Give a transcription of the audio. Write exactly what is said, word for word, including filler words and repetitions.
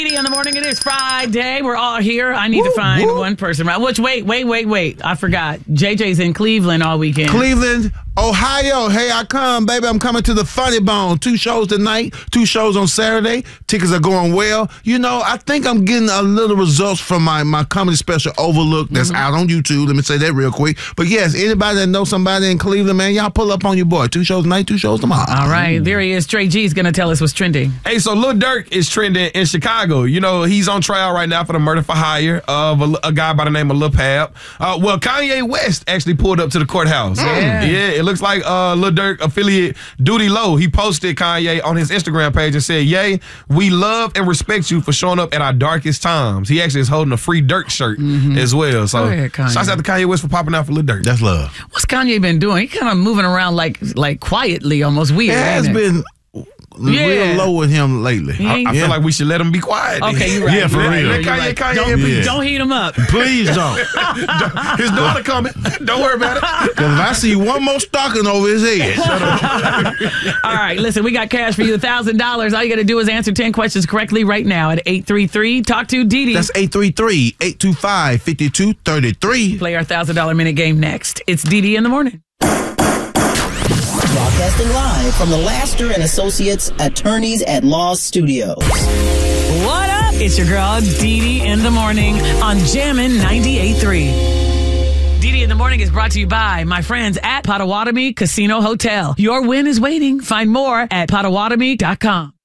In the morning, it is Friday. We're all here. I need woo, to find woo. one person. Which, wait, wait, wait, wait. I forgot. J J's in Cleveland all weekend. Cleveland, Ohio. Hey, I come, baby. I'm coming to the Funny Bone. Two shows tonight, two shows on Saturday. Tickets are going well. You know, I think I'm getting a little results from my, my comedy special, Overlook, that's mm-hmm. out on YouTube. Let me say that real quick. But yes, anybody that knows somebody in Cleveland, man, y'all pull up on your boy. Two shows tonight, two shows tomorrow. All right. Ooh. There he is. Trey G's going to tell us what's trending. Hey, so Lil Durk is trending in Chicago. You know, he's on trial right now for the murder for hire of a, a guy by the name of Lil Pab. Uh, well, Kanye West actually pulled up to the courthouse. Yeah. Yeah, it looks like uh, Lil Durk affiliate Duty Low. He posted Kanye on his Instagram page and said, "Yay, we love and respect you for showing up at our darkest times." He actually is holding a free Durk shirt mm-hmm. as well. So, ahead, shouts out to Kanye West for popping out for Lil Durk. That's love. What's Kanye been doing? He kind of moving around like like quietly, almost weird. It has ain't it? been Yeah. real low with him lately. I, I yeah. feel like we should let him be quiet. Okay, you're right. Yeah, for you're real. Right, Let Kanye, right. Kanye, don't, yeah. don't heat him up. Please don't. His daughter coming. Don't worry about it. Because if I see one more stocking over his head. Shut up. All right, listen, we got cash for you, one thousand dollars. All you got to do is answer ten questions correctly right now at eight three three talk to Didi. That's eight three three, eight two five, five two three three. Play our one thousand dollars minute game next. It's Didi in the morning. Broadcasting live from the Laster and Associates Attorneys at Law Studios. What up? It's your girl, Didi in the morning on Jammin' ninety-eight point three. Didi in the morning is brought to you by my friends at Potawatomi Casino Hotel. Your win is waiting. Find more at potawatomi dot com.